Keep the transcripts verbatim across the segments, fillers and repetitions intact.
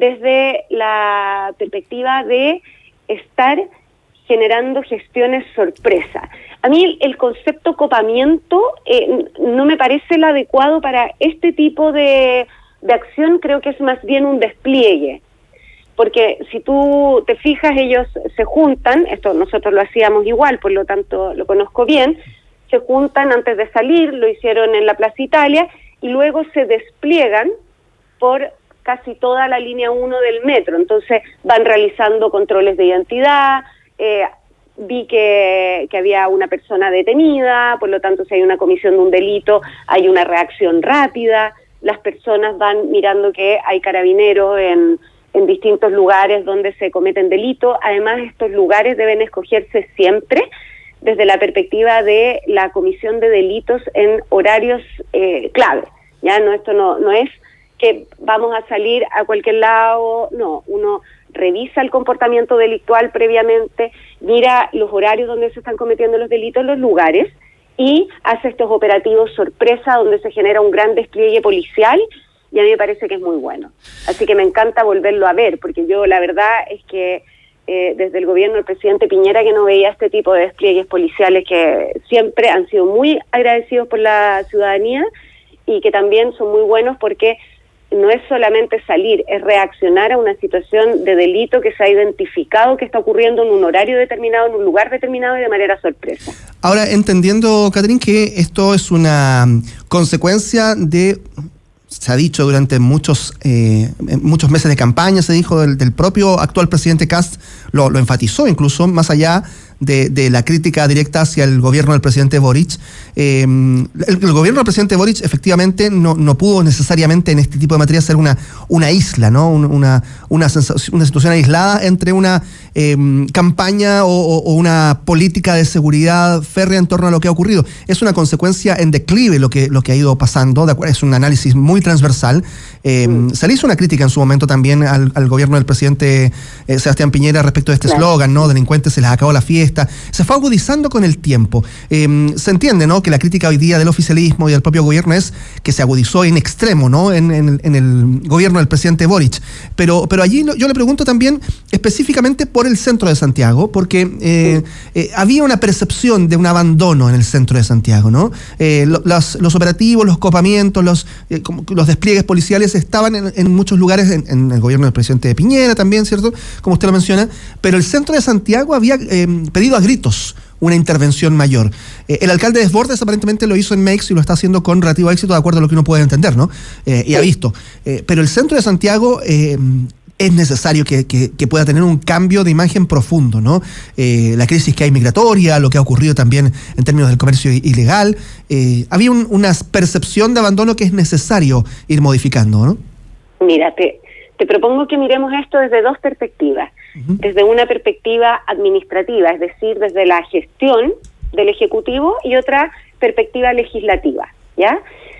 desde la perspectiva de estar generando gestiones sorpresa. A mí el, el concepto copamiento eh, no me parece el adecuado para este tipo de, de acción, creo que es más bien un despliegue. Porque si tú te fijas, ellos se juntan, esto nosotros lo hacíamos igual, por lo tanto lo conozco bien, se juntan antes de salir, lo hicieron en la Plaza Italia, y luego se despliegan por casi toda la línea uno del metro. Entonces van realizando controles de identidad, eh, vi que, que había una persona detenida, por lo tanto si hay una comisión de un delito hay una reacción rápida, las personas van mirando que hay carabineros en, en distintos lugares donde se cometen delitos. Además, estos lugares deben escogerse siempre desde la perspectiva de la comisión de delitos en horarios eh, clave. Ya no, esto no, no es que vamos a salir a cualquier lado, no, uno revisa el comportamiento delictual previamente, mira los horarios donde se están cometiendo los delitos, los lugares, y hace estos operativos sorpresa donde se genera un gran despliegue policial, y a mí me parece que es muy bueno. Así que me encanta volverlo a ver, porque yo la verdad es que eh, desde el gobierno del presidente Piñera que no veía este tipo de despliegues policiales que siempre han sido muy agradecidos por la ciudadanía y que también son muy buenos porque no es solamente salir, es reaccionar a una situación de delito que se ha identificado que está ocurriendo en un horario determinado, en un lugar determinado y de manera sorpresa. Ahora, entendiendo, Catherine, que esto es una consecuencia de, se ha dicho durante muchos eh, muchos meses de campaña, se dijo del, del propio actual presidente Kast, lo, lo enfatizó incluso, más allá de, de la crítica directa hacia el gobierno del presidente Boric. Eh, el, el gobierno del presidente Boric efectivamente no, no pudo necesariamente en este tipo de materia ser una, una isla, ¿no? Una, una, una situación aislada entre una eh, campaña o, o una política de seguridad férrea en torno a lo que ha ocurrido. Es una consecuencia en declive lo que, lo que ha ido pasando, de acuerdo, es un análisis muy transversal. Eh, mm. Se le hizo una crítica en su momento también al, al gobierno del presidente eh, Sebastián Piñera respecto a este eslogan, claro, ¿no? Delincuentes, se les acabó la fiesta. Se fue agudizando con el tiempo. Eh, se entiende, ¿no?, que la crítica hoy día del oficialismo y del propio gobierno es que se agudizó en extremo, ¿no?, en, en, en el gobierno del presidente Boric. Pero, pero allí yo le pregunto también específicamente por el centro de Santiago, porque eh, eh, había una percepción de un abandono en el centro de Santiago, ¿no? Eh, los, los operativos, los copamientos, los, eh, los despliegues policiales estaban en, en muchos lugares, en, en el gobierno del presidente Piñera también, ¿cierto?, como usted lo menciona, pero el centro de Santiago había eh, pedido a gritos una intervención mayor. Eh, el alcalde Desbordes aparentemente lo hizo en Meix y lo está haciendo con relativo éxito, de acuerdo a lo que uno puede entender, ¿no? Eh, y ha visto. Eh, pero el centro de Santiago eh, es necesario que, que, que pueda tener un cambio de imagen profundo, ¿no? Eh, la crisis que hay migratoria, lo que ha ocurrido también en términos del comercio ilegal. Eh, había un, una percepción de abandono que es necesario ir modificando, ¿no? Mira, te, te propongo que miremos esto desde dos perspectivas. Uh-huh. Desde una perspectiva administrativa, es decir, desde la gestión del Ejecutivo, y otra perspectiva legislativa, ¿ya?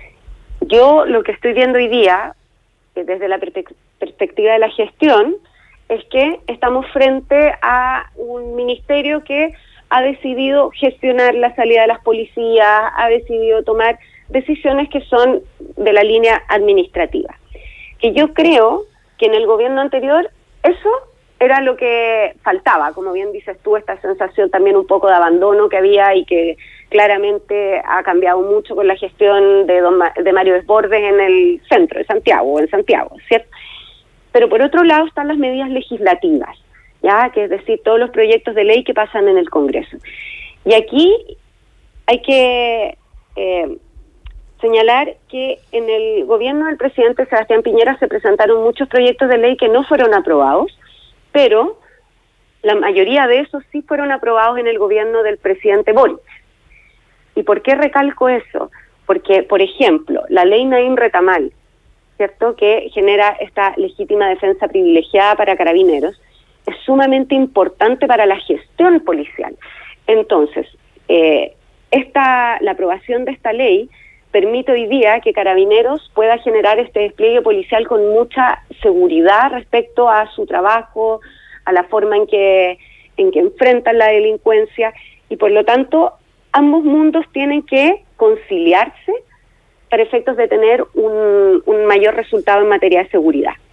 Yo lo que estoy viendo hoy día, desde la perpe- perspectiva de la gestión, es que estamos frente a un ministerio que ha decidido gestionar la salida de las policías, ha decidido tomar decisiones que son de la línea administrativa. Que yo creo que en el gobierno anterior eso era lo que faltaba, como bien dices tú, esta sensación también un poco de abandono que había y que claramente ha cambiado mucho con la gestión de, don Ma- de Mario Desbordes en el centro de Santiago, o en Santiago, ¿cierto? Pero por otro lado están las medidas legislativas, ya, que es decir, todos los proyectos de ley que pasan en el Congreso. Y aquí hay que eh, señalar que en el gobierno del presidente Sebastián Piñera se presentaron muchos proyectos de ley que no fueron aprobados, pero la mayoría de esos sí fueron aprobados en el gobierno del presidente Boric. ¿Y por qué recalco eso? Porque, por ejemplo, la ley Naim Retamal, ¿cierto?, que genera esta legítima defensa privilegiada para carabineros, es sumamente importante para la gestión policial. Entonces, eh, esta, la aprobación de esta ley permite hoy día que Carabineros pueda generar este despliegue policial con mucha seguridad respecto a su trabajo, a la forma en que, en que enfrentan la delincuencia, y por lo tanto ambos mundos tienen que conciliarse para efectos de tener un, un mayor resultado en materia de seguridad.